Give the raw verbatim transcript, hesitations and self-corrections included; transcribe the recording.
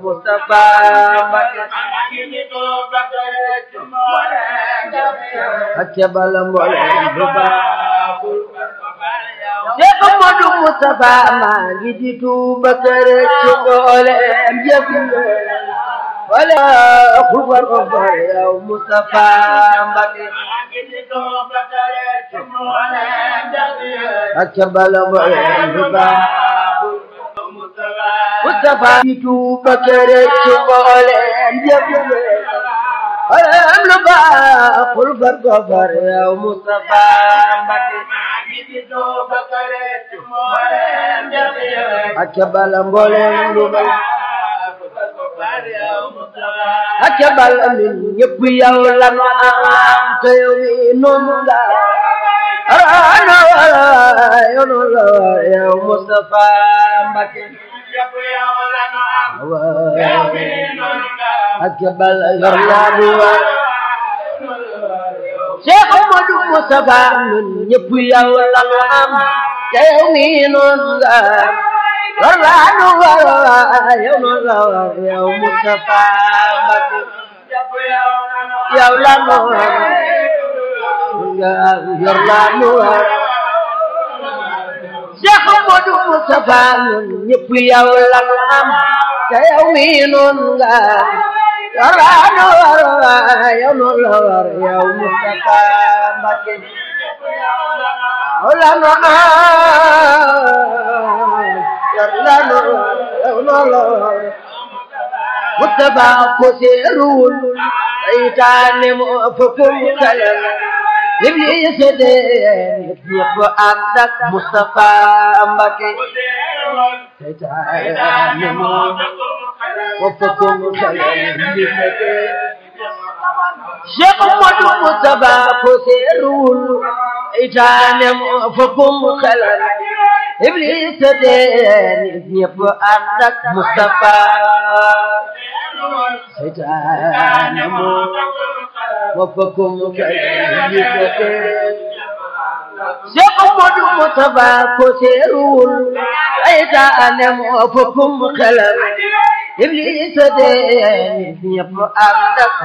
Mustafa Mbacke ak ca bala mboolem bu baaxul Cheikh Modou Mustafa maa ngi di tuuba kër ci mboolem jëf wala xubar xubar yow Mustafa Mbacke ak ca bala mboolem bu baaxul Mustafa di tuuba kër ci mboolem jëf am lu baaxul bar xubar yow Mustafa Mbacke ak ca bala mboolem lu baaxul ak ca bala min ñëpp yow la nu am te yow mi noonu la ana wala yow noonu la yow Mustafa Mbacke ak ca bala yor la nu Cheikh Modou Mustafa ñun ñëpp yow la nu am te yow mi noonu la war laa nu war yow noonu la war yow Mustafa Mbacke yow la nu war yor laa nu war Cheikh Modou Mustafa ñun ñëpp yow la nu am te yow mi noonu la war laa nu war yow noonu la war yow Mustafa Mbacke yow la nu am yor laa nu yow noonu la war Mustafa ko seerul seytaane moo fëkkum kalam Iblis de ñëpp ànd ak Mustafa Mbacke seytaane moo fëkkum kalam Cheikh Modou Mustafa ko seerul seytaane moo fëkkum kalam Iblis de ñëpp ànd ak Mustafa seytaane moo fëkkum kalam Cheikh Modou Mustafa ko seerul seytaane moo fëkkum kalam Iblis de ñëpp ànd ak